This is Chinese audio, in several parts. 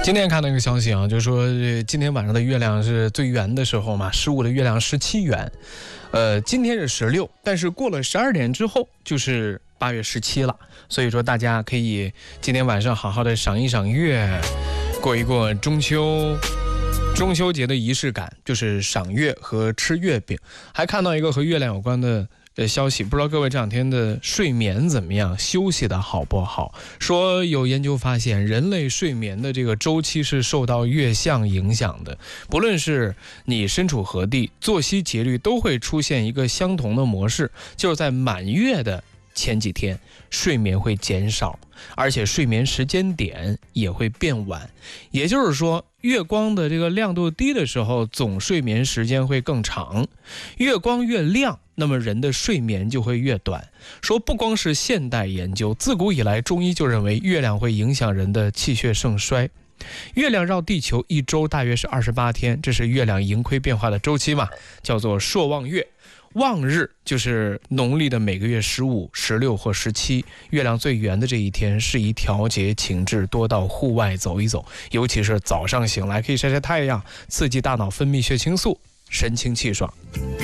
今天看到一个消息啊，就是说今天晚上的月亮是最圆的时候嘛，15的月亮17圆，今天是16，但是过了12点之后就是8月17了，所以说大家可以今天晚上好好的赏一赏月，过一过中秋节的仪式感，就是赏月和吃月饼。还看到一个和月亮有关的消息，不知道各位这两天的睡眠怎么样，休息的好不好？说有研究发现，人类睡眠的这个周期是受到月相影响的，不论是你身处何地，作息节律都会出现一个相同的模式，就是在满月的前几天睡眠会减少，而且睡眠时间点也会变晚。也就是说，月光的这个亮度低的时候，总睡眠时间会更长，月光越亮，那么人的睡眠就会越短。说不光是现代研究，自古以来中医就认为月亮会影响人的气血盛衰。月亮绕地球一周大约是28天，这是月亮盈亏变化的周期嘛，叫做朔望月。望日就是农历的每个月15、16或17，月亮最圆的这一天，适宜调节情志，多到户外走一走，尤其是早上醒来可以晒晒太阳，刺激大脑分泌血清素，神清气爽。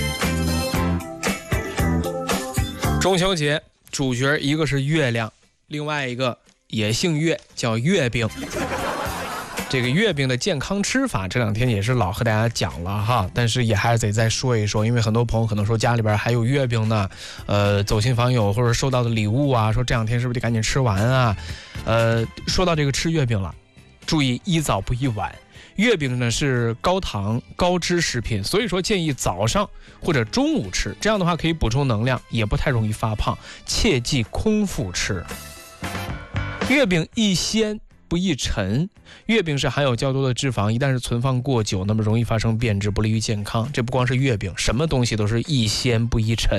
中秋节主角一个是月亮，另外一个也姓月，叫月饼。这个月饼的健康吃法这两天也是老和大家讲了哈，但是也还是得再说一说，因为很多朋友可能说家里边还有月饼呢，走亲访友或者收到的礼物啊，说这两天是不是得赶紧吃完啊？说到这个吃月饼了，注意宜早不宜晚。月饼呢是高糖高脂食品，所以说建议早上或者中午吃，这样的话可以补充能量，也不太容易发胖，切忌空腹吃。月饼易鲜不易沉，月饼是含有较多的脂肪，一旦是存放过久，那么容易发生变质，不利于健康。这不光是月饼，什么东西都是易鲜不易沉。